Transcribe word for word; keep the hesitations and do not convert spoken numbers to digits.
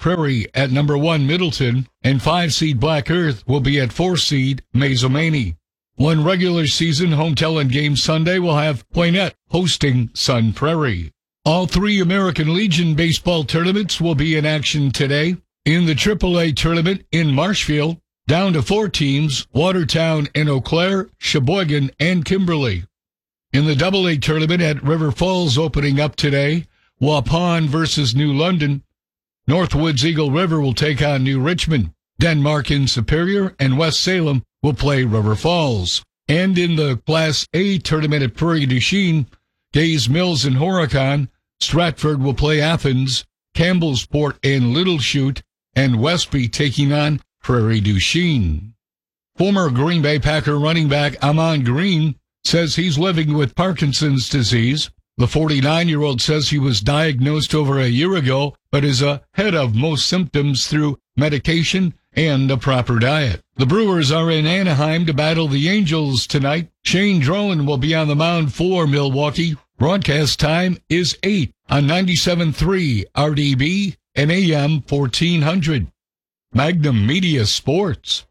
Prairie at number one Middleton, and five seed Black Earth will be at four seed Mazomanie. One regular season home talent game Sunday will have Poinet hosting Sun Prairie. All three American Legion baseball tournaments will be in action today. In the triple A tournament in Marshfield, down to four teams, Watertown and Eau Claire, Sheboygan, and Kimberly. In the double A tournament at River Falls opening up today, Waupun versus New London. Northwoods Eagle River will take on New Richmond. Denmark in Superior and West Salem will play River Falls. And in the Class A tournament at Prairie du Chien, Gaze Mills and Horicon, Stratford will play Athens, Campbellsport and Little Chute, and Westby taking on Prairie du Chien. Former Green Bay Packer running back Ahman Green says he's living with Parkinson's disease. The forty-nine-year-old says he was diagnosed over a year ago, but is ahead of most symptoms through medication and a proper diet. The Brewers are in Anaheim to battle the Angels tonight. Shane Drowan will be on the mound for Milwaukee. Broadcast time is eight on ninety-seven point three R D B and A M fourteen hundred. Magnum Media Sports.